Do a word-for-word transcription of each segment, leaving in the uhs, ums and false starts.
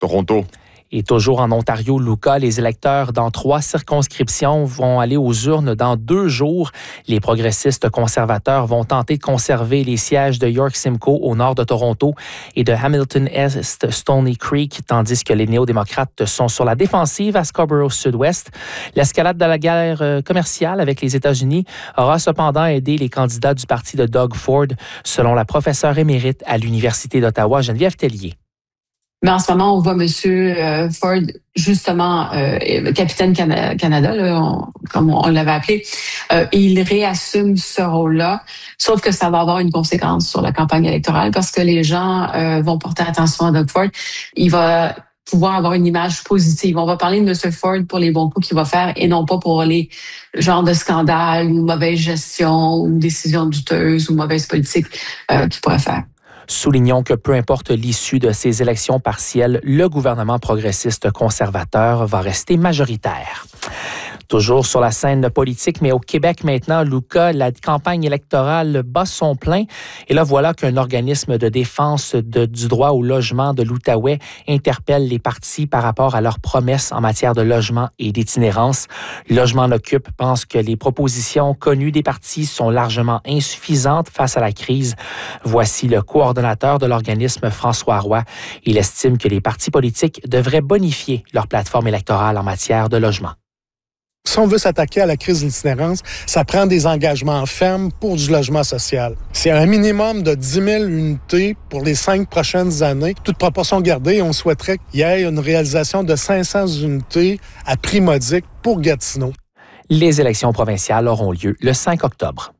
Toronto. Et toujours en Ontario, Luca, les électeurs dans trois circonscriptions vont aller aux urnes dans deux jours. Les progressistes conservateurs vont tenter de conserver les sièges de York Simcoe au nord de Toronto et de Hamilton Est Stony Creek, tandis que les néo-démocrates sont sur la défensive à Scarborough Sud-Ouest. L'escalade de la guerre commerciale avec les États-Unis aura cependant aidé les candidats du parti de Doug Ford, selon la professeure émérite à l'Université d'Ottawa, Geneviève Tellier. Mais en ce moment, on voit M. Euh, Ford, justement, euh, capitaine Cana- Canada, là, on, comme on, on l'avait appelé, euh, il réassume ce rôle-là, sauf que ça va avoir une conséquence sur la campagne électorale parce que les gens euh, vont porter attention à Doug Ford. Il va pouvoir avoir une image positive. On va parler de M. Ford pour les bons coups qu'il va faire et non pas pour les genres de scandales ou mauvaise gestion ou décisions douteuses ou mauvaises politiques euh, qu'il pourrait faire. Soulignons que peu importe l'issue de ces élections partielles, le gouvernement progressiste conservateur va rester majoritaire. Toujours sur la scène politique, mais au Québec maintenant, Luca, la campagne électorale bat son plein. Et là, voilà qu'un organisme de défense de, du droit au logement de l'Outaouais interpelle les partis par rapport à leurs promesses en matière de logement et d'itinérance. Logement en Occupe pense que les propositions connues des partis sont largement insuffisantes face à la crise. Voici le coordonnateur de l'organisme, François Roy. Il estime que les partis politiques devraient bonifier leur plateforme électorale en matière de logement. Si on veut s'attaquer à la crise de l'itinérance, ça prend des engagements fermes pour du logement social. C'est un minimum de dix mille unités pour les cinq prochaines années. Toute proportion gardée, on souhaiterait qu'il y ait une réalisation de cinq cents unités à prix modique pour Gatineau. Les élections provinciales auront lieu le cinq octobre.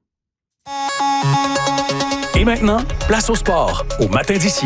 Et maintenant, place au sport, au matin d'ici.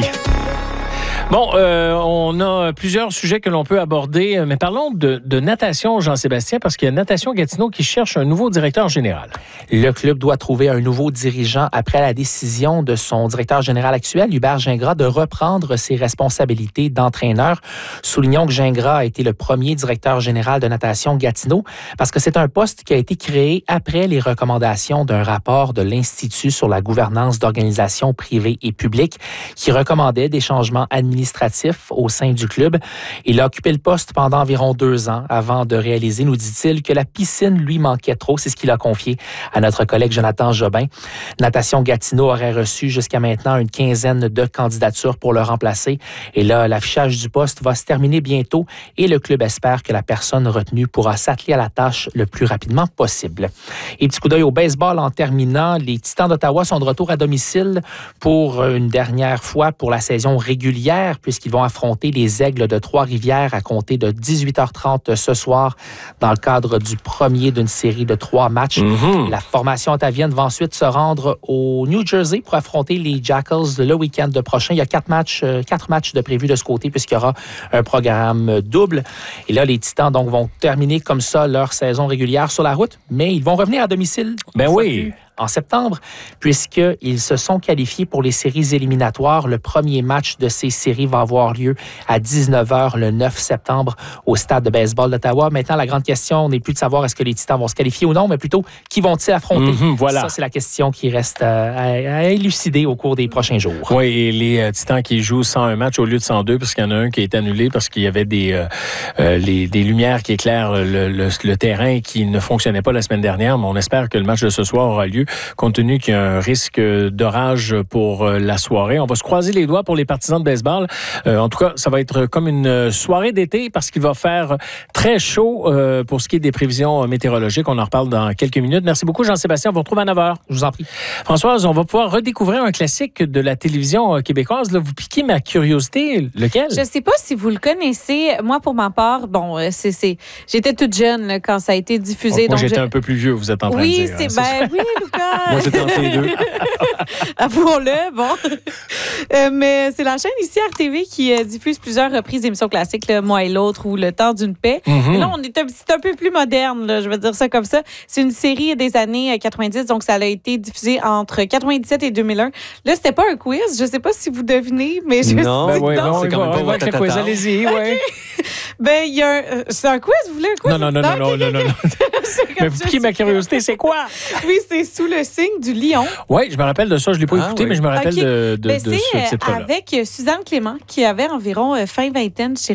Bon, euh, on a plusieurs sujets que l'on peut aborder, mais parlons de, de natation, Jean-Sébastien, parce qu'il y a Natation Gatineau qui cherche un nouveau directeur général. Le club doit trouver un nouveau dirigeant après la décision de son directeur général actuel, Hubert Gingras, de reprendre ses responsabilités d'entraîneur. Soulignons que Gingras a été le premier directeur général de Natation Gatineau parce que c'est un poste qui a été créé après les recommandations d'un rapport de l'Institut sur la gouvernance d'organisations privées et publiques qui recommandait des changements administratifs administratif au sein du club. Il a occupé le poste pendant environ deux ans avant de réaliser, nous dit-il, que la piscine lui manquait trop. C'est ce qu'il a confié à notre collègue Jonathan Jobin. Natation Gatineau aurait reçu jusqu'à maintenant une quinzaine de candidatures pour le remplacer. Et là, l'affichage du poste va se terminer bientôt et le club espère que la personne retenue pourra s'atteler à la tâche le plus rapidement possible. Et petit coup d'œil au baseball en terminant. Les Titans d'Ottawa sont de retour à domicile pour une dernière fois pour la saison régulière, puisqu'ils vont affronter les Aigles de Trois-Rivières à compter de dix-huit heures trente ce soir dans le cadre du premier d'une série de trois matchs. Mm-hmm. La formation ottavienne va ensuite se rendre au New Jersey pour affronter les Jackals le week-end prochain. Il y a quatre matchs, euh, quatre matchs de prévus de ce côté puisqu'il y aura un programme double. Et là, les Titans donc, vont terminer comme ça leur saison régulière sur la route, mais ils vont revenir à domicile. Ben oui! En septembre, puisqu'ils se sont qualifiés pour les séries éliminatoires. Le premier match de ces séries va avoir lieu à dix-neuf heures le neuf septembre au stade de baseball d'Ottawa. Maintenant, la grande question n'est plus de savoir est-ce que les Titans vont se qualifier ou non, mais plutôt qui vont-ils affronter? Mm-hmm, voilà. Ça, c'est la question qui reste à, à, à élucider au cours des prochains jours. Oui, et les euh, Titans qui jouent cent un matchs au lieu de cent deux parce qu'il y en a un qui est annulé parce qu'il y avait des, euh, euh, les, des lumières qui éclairent le, le, le terrain qui ne fonctionnait pas la semaine dernière, mais on espère que le match de ce soir aura lieu compte tenu qu'il y a un risque d'orage pour la soirée. On va se croiser les doigts pour les partisans de baseball. Euh, en tout cas, ça va être comme une soirée d'été parce qu'il va faire très chaud euh, pour ce qui est des prévisions météorologiques. On en reparle dans quelques minutes. Merci beaucoup, Jean-Sébastien. On vous retrouve à neuf heures. Je vous en prie. Françoise, on va pouvoir redécouvrir un classique de la télévision québécoise. Là, vous piquez ma curiosité. Lequel? Je ne sais pas si vous le connaissez. Moi, pour ma part, bon, c'est, c'est... j'étais toute jeune là, quand ça a été diffusé. Donc, moi, donc j'étais je... un peu plus vieux, vous êtes en train oui, de dire. C'est, hein, c'est ben, oui, Lucas. Moi, j'étais entre les deux. Avouons-le, bon. Euh, mais c'est la chaîne ici, R T V, qui euh, diffuse plusieurs reprises d'émissions classiques, là, Moi et l'autre ou Le temps d'une paix. Mm-hmm. Et là, on est un, c'est un peu plus moderne, là, je vais dire ça comme ça. C'est une série des années quatre-vingt-dix, donc ça a été diffusé entre quatre-vingt-dix-sept et deux mille un. Là, c'était pas un quiz, je sais pas si vous devinez, mais je non, ben oui, non, non, c'est quand même pas votre quiz, allez-y, ouais. Ben, il y a un... C'est un quiz, vous voulez un quiz? Non, non, non, non, non, non, non, non. Mais vous piquez ma curiosité, c'est quoi? Oui, c'est Sous le signe du lion. Oui, je me rappelle de ça. Je ne l'ai pas Ah, écouté, oui. mais je me rappelle Okay. de, de, Ben, de c'est ce titre-là. avec Suzanne Clément, qui avait environ fin vingtaine chez